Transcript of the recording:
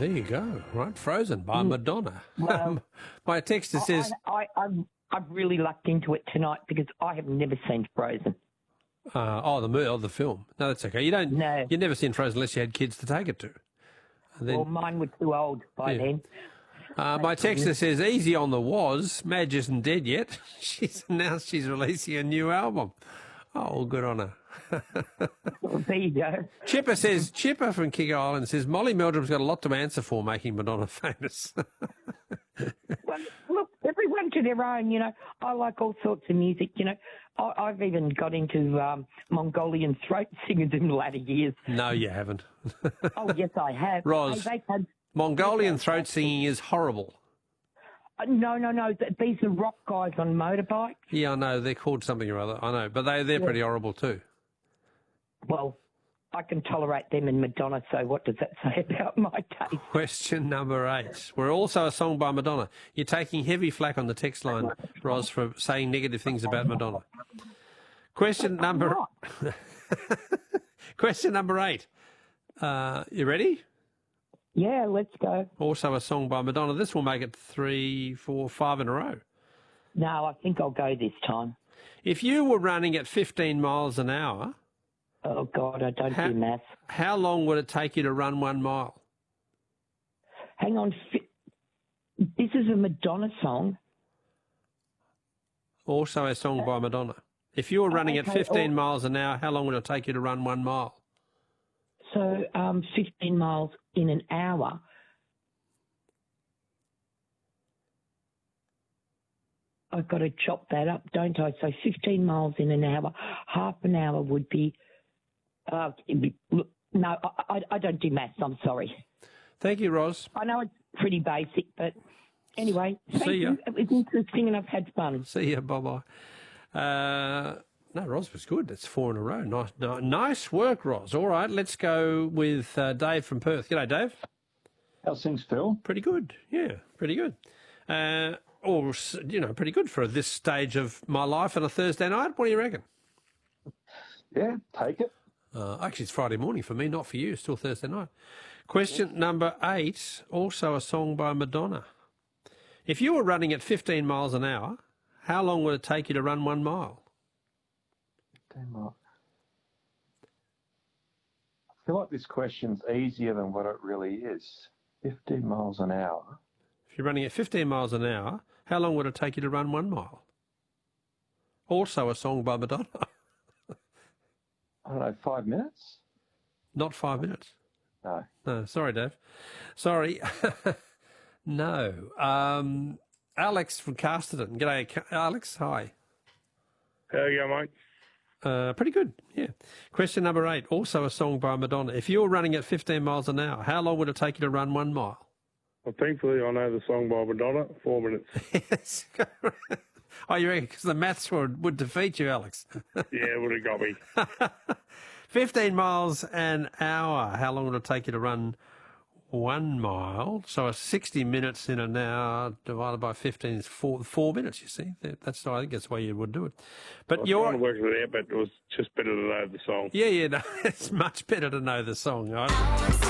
there you go. Right, Frozen by Madonna. Well, My texter says... I've really lucked into it tonight because I have never seen Frozen. the film. No, that's okay. No. You've never seen Frozen unless you had kids to take it to. Well, mine were too old by then. My texter says, easy on the was. Madge isn't dead yet. She's announced she's releasing a new album. Oh, good on her. Well, there you go. Chipper from King Island says, Molly Meldrum's got a lot to answer for making Madonna famous. Well, look, everyone to their own, you know. I like all sorts of music, you know. I've even got into Mongolian throat singers in the latter years. No, you haven't. Oh, yes, I have. Ros, Mongolian throat singing is horrible. No. These are rock guys on motorbikes. Yeah, I know. They're called something or other. I know. But they're pretty horrible too. Well, I can tolerate them and Madonna, so what does that say about my taste? Question number 8. We're also a song by Madonna. You're taking heavy flack on the text line, Ros, for saying negative things about Madonna. Question number 8. You ready? Yeah, let's go. Also a song by Madonna. This will make it 3, 4, 5 in a row. No, I think I'll go this time. If you were running at 15 miles an hour... Oh, God, I don't do maths. How long would it take you to run 1 mile? Hang on. This is a Madonna song. Also a song by Madonna. If you were running at 15 miles an hour, how long would it take you to run 1 mile? So 15 miles in an hour. I've got to chop that up, don't I? So 15 miles in an hour. Half an hour would be... no, I don't do maths. I'm sorry. Thank you, Ros. I know it's pretty basic, but anyway. See ya. It was interesting and I've had fun. See ya. Bye-bye. No, Ros was good. That's 4 in a row. Nice work, Ros. All right, let's go with Dave from Perth. G'day, Dave. How's things, Phil? Pretty good. Yeah, pretty good. Pretty good for this stage of my life on a Thursday night. What do you reckon? Yeah, take it. Actually, it's Friday morning for me, not for you. It's still Thursday night. Question number 8, also a song by Madonna. If you were running at 15 miles an hour, how long would it take you to run 1 mile? 15 miles. I feel like this question's easier than what it really is. 15 miles an hour. If you're running at 15 miles an hour, how long would it take you to run 1 mile? Also a song by Madonna. I don't know, 5 minutes? Not 5 minutes. No, sorry, Dave. Sorry. No. Alex from Casterton. G'day, Alex. Hi. How you going, mate? Pretty good, yeah. Question number 8, also a song by Madonna. If you were running at 15 miles an hour, how long would it take you to run 1 mile? Well, thankfully, I know the song by Madonna, 4 minutes. Yes. Oh, you reckon because the maths would defeat you, Alex? Yeah, it would have got me. 15 miles an hour. How long would it take you to run 1 mile? So 60 minutes in an hour divided by 15 is 4 minutes, you see. I think that's the way you would do it. But I was trying to work it out, but it was just better to know the song. Yeah, no, it's much better to know the song. Right?